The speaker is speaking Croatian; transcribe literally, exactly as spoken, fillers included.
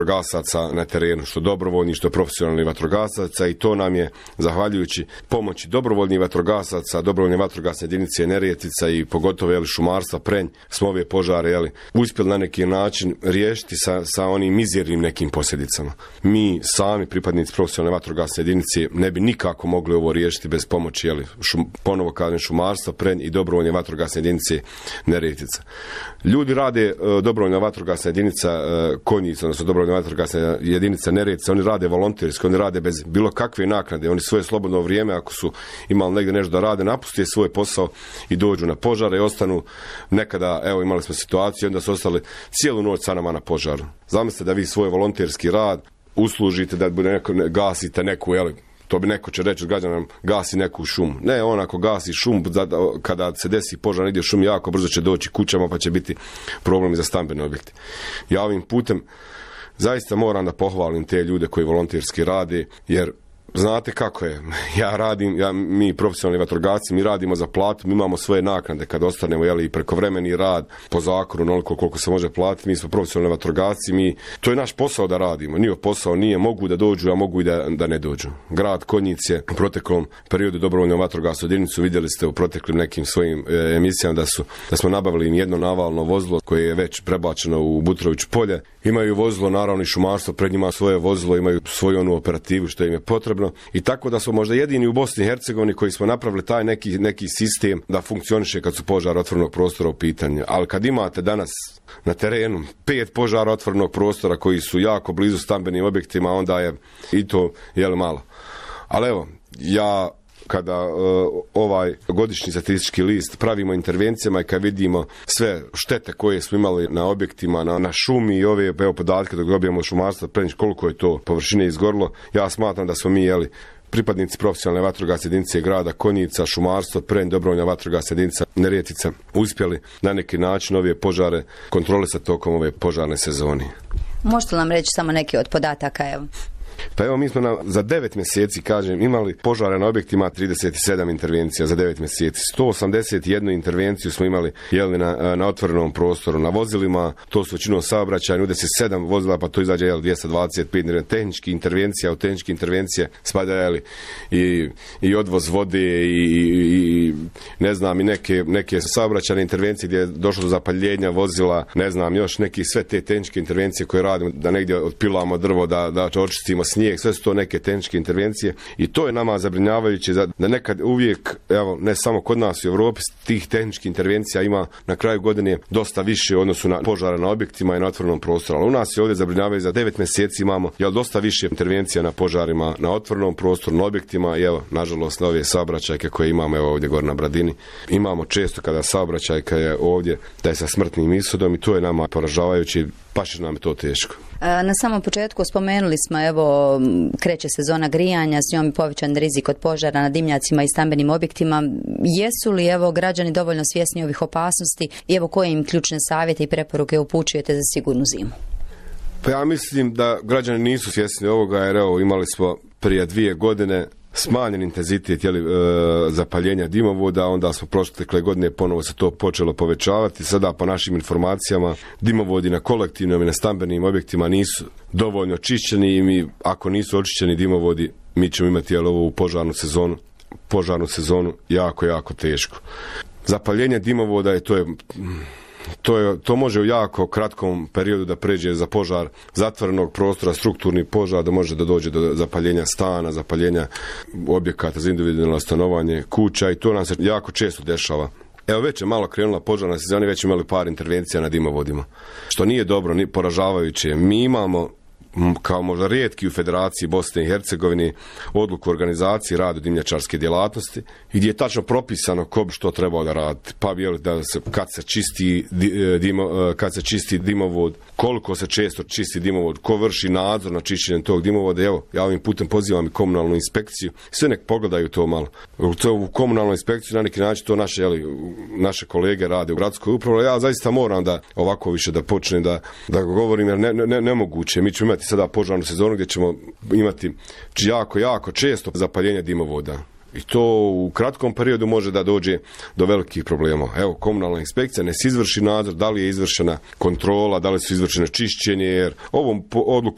vatrogasaca na terenu, što dobrovoljni, što profesionalni vatrogasaca, i to nam je, zahvaljujući pomoći dobrovoljnih vatrogasaca, dobrovoljne vatrogasne jedinice Neretica i pogotovo jeli, šumarstva Prenj, smo ove požare jeli, uspjeli na neki način riješiti sa, sa onim mizernim nekim posljedicama. Mi sami, pripadnici profesionalne vatrogasne jedinice, ne bi nikako mogli ovo riješiti bez pomoći, jeli, šum, ponovo kažem, šumarstva Prenj i dobrovoljne vatrogasne jedinice Neretica. Ljudi rade, dobrovoljna vatrogasna jedinica Konjica, odnosno dobrovoljna vatrogasna jedinica Neretica, oni rade volonterski, oni rade bez bilo kakve naknade, oni svoje slobodno vrijeme, ako su imali negdje nešto da rade, napuste svoj posao i dođu na požare i ostanu. Nekada, evo, imali smo situaciju, onda su ostali cijelu noć sa nama na požaru. Zamislite da vi svoj volonterski rad uslužite, da bude neko, gasite neku, jeli, to bi neko će reći od građana, gasi neku šumu. Ne, on ako gasi šum, kada se desi požar negdje u šumi, jako brzo će doći kućama, pa će biti problemi za stambene objekte. Ja ovim putem zaista moram da pohvalim te ljude koji volonterski rade, jer znate kako je, ja radim, ja, mi profesionalni vatrogasci, mi radimo za platu, mi imamo svoje naknade kad ostanemo, jeli, i prekovremeni rad po zakonu, onoliko koliko se može platiti, mi smo profesionalni vatrogasci, mi, to je naš posao da radimo, njihov posao nije, mogu da dođu, a mogu i da, da ne dođu. Grad Konjic je u proteklom periodu dobrovoljno vatrogasnu jedinicu, vidjeli ste u proteklim nekim svojim e, emisijama da su, da smo nabavili im jedno navalno vozilo koje je već prebačeno u Butrović polje, imaju vozilo, naravno i šumarstvo, pred njima svoje vozilo, imaju svoju onu operativu što im je potrebno. I tako da smo možda jedini u Bosni i Hercegovini koji smo napravili taj neki, neki sistem da funkcioniše kad su požar otvorenog prostora u pitanju. Ali kad imate danas na terenu pet požara otvorenog prostora koji su jako blizu stambenim objektima, onda je i to jel malo. Ali evo, ja kada uh, ovaj godišnji statistički list pravimo intervencijama i kad vidimo sve štete koje smo imali na objektima, na, na šumi i ove evo, podatke dok dobijemo od šumarstva Prenj, koliko je to površine izgorilo, ja smatram da smo mi jeli, pripadnici profesionalne vatrogasne jedinice grada Konjica, šumarstvo Prenj, dobrovoljna vatrogasna jedinica Neretica uspjeli na neki način ove požare kontrolisati tokom ove požarne sezone. Možete nam reći samo neki od podataka, evo? Pa evo, mi smo na, za devet mjeseci, kažem, imali požare na objektima, trideset sedam intervencija za devet mjeseci. sto osamdeset jednu intervenciju smo imali jeli, na, na otvorenom prostoru. Na vozilima, to su većinom saobraćaj, nude se sedam vozila, pa to izađe jeli, dvjesto dvadeset pet tehnički intervencija, u tehničke intervencije spada jeli, i, i odvoz vode i, i, i ne znam, i neke, neke saobraćajne intervencije gdje je došlo do zapaljenja vozila, ne znam, još neki sve te tehničke intervencije koje radimo, da negdje otpilamo drvo, da, da očistimo snijeg, sve su to neke tehničke intervencije i to je nama zabrinjavajuće da nekad uvijek, evo, ne samo kod nas u Europi, tih tehničkih intervencija ima na kraju godine dosta više u odnosu na požare na objektima i na otvorenom prostoru. Ali u nas je ovdje zabrinjavajuće za devet mjeseci imamo jel, dosta više intervencija na požarima na otvorenom prostoru, na objektima i evo, nažalost, na ove saobraćajke koje imamo evo, ovdje gore na Bradini. Imamo često kada saobraćajka je ovdje da je sa smrtnim ishodom i to je nama poražavajuće, baš nam je to teško. Na samom početku spomenuli smo, evo, kreće sezona grijanja, s njom je povećan rizik od požara na dimnjacima i stambenim objektima. Jesu li, evo, građani dovoljno svjesni ovih opasnosti i evo koje im ključne savjete i preporuke upućujete za sigurnu zimu? Pa ja mislim da građani nisu svjesni ovoga, jer evo, imali smo prije dvije godine smanjen intenzitet jeli, e, zapaljenja dimovoda, onda smo prošle godine ponovo se to počelo povećavati. Sada po našim informacijama dimovodi na kolektivnim i na stambenim objektima nisu dovoljno čišćeni i mi, ako nisu očišćeni dimovodi, mi ćemo imati jeli, ovu požarnu sezonu, požarnu sezonu jako, jako teško. Zapaljenje dimovoda je to je To, je, to može u jako kratkom periodu da pređe za požar zatvorenog prostora, strukturni požar, da može da dođe do zapaljenja stana, zapaljenja objekata za individualno stanovanje, kuća i to nam se jako često dešava. Evo već je malo krenula požarna sezona, već imali par intervencija na dimovodima, što nije dobro, ni poražavajuće. Mi imamo kao možda rijetki u Federaciji Bosne i Hercegovine odluku organizacije radu dimnjačarske djelatnosti gdje je tačno propisano ko bi što trebao da radi. Pa je da se kad se čisti dimo, kad se čisti dimovod, koliko se često čisti dimovod, ko vrši nadzor na čišćenjem tog dimovoda. Evo, ja ovim putem pozivam i komunalnu inspekciju. Sve nek pogledaju to malo. To u komunalnu inspekciju na neki način to naše jeli, naše kolege rade u gradskoj upravi. Ja zaista moram da ovako više da počnem da da govorim jer ne, ne, nemoguće. Mi ćemo imati sada požarnu sezonu gdje ćemo imati jako, jako često zapaljenje dimovoda. I to u kratkom periodu može da dođe do velikih problema. Evo, komunalna inspekcija ne se izvrši nadzor, da li je izvršena kontrola, da li su izvršene čišćenje, jer ovom odlukom